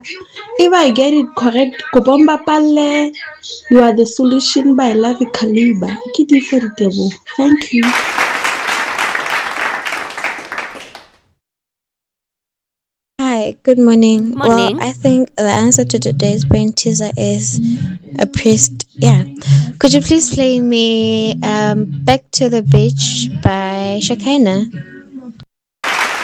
If I get it correct, Kobomba Palle, you are the solution by Lavi Kaliba. Kitty for the table. Thank you. Hi, good morning. Well, Morning. I think the answer to today's brain teaser is a priest. Yeah. Could you please play me Back to the Beach by Shakina?